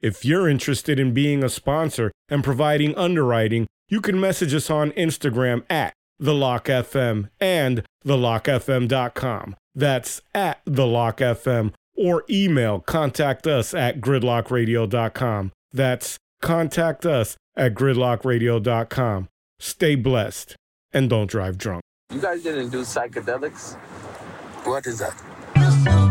If you're interested in being a sponsor and providing underwriting, you can message us on Instagram at TheLockFM and TheLockFM.com. That's at TheLockFM, or email contact us at GridlockRadio.com. That's contact us at GridlockRadio.com. Stay blessed and don't drive drunk. You guys didn't do psychedelics? What is that?